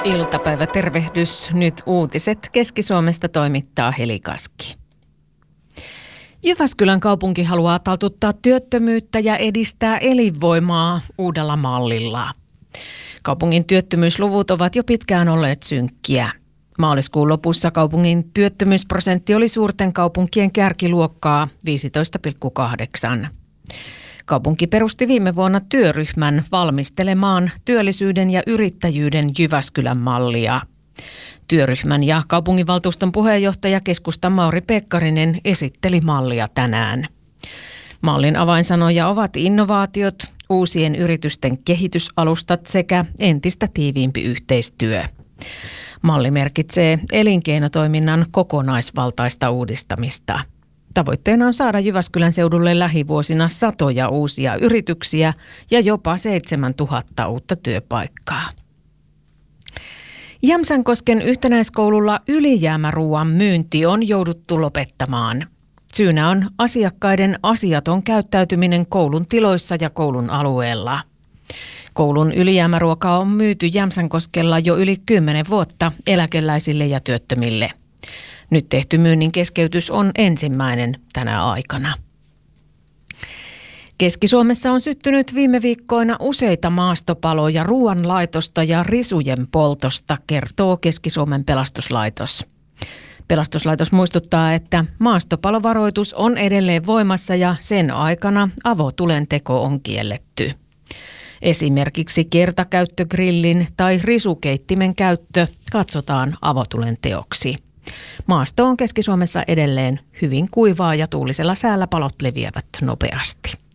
Iltapäivätervehdys. Nyt uutiset Keski-Suomesta toimittaa Heli Kaski. Jyväskylän kaupunki haluaa taltuttaa työttömyyttä ja edistää elinvoimaa uudella mallilla. Kaupungin työttömyysluvut ovat jo pitkään olleet synkkiä. Maaliskuun lopussa kaupungin työttömyysprosentti oli suurten kaupunkien kärkiluokkaa 15,8. Kaupunki perusti viime vuonna työryhmän valmistelemaan työllisyyden ja yrittäjyyden Jyväskylän mallia. Työryhmän ja kaupunginvaltuuston puheenjohtaja keskustan Mauri Pekkarinen esitteli mallia tänään. Mallin avainsanoja ovat innovaatiot, uusien yritysten kehitysalustat sekä entistä tiiviimpi yhteistyö. Malli merkitsee elinkeinotoiminnan kokonaisvaltaista uudistamista. Tavoitteena on saada Jyväskylän seudulle lähivuosina satoja uusia yrityksiä ja jopa 7000 uutta työpaikkaa. Jämsänkosken yhtenäiskoululla ylijäämäruuan myynti on jouduttu lopettamaan. Syynä on asiakkaiden asiaton käyttäytyminen koulun tiloissa ja koulun alueella. Koulun ylijäämäruokaa on myyty Jämsänkoskella jo yli 10 vuotta eläkeläisille ja työttömille. Nyt tehty myynnin keskeytys on ensimmäinen tänä aikana. Keski-Suomessa on syttynyt viime viikkoina useita maastopaloja ruoanlaitosta ja risujen poltosta, kertoo Keski-Suomen pelastuslaitos. Pelastuslaitos muistuttaa, että maastopalovaroitus on edelleen voimassa ja sen aikana avotulen teko on kielletty. Esimerkiksi kertakäyttögrillin tai risukeittimen käyttö katsotaan avotulen teoksi. Maasto on Keski-Suomessa edelleen hyvin kuivaa ja tuulisella säällä palot leviävät nopeasti.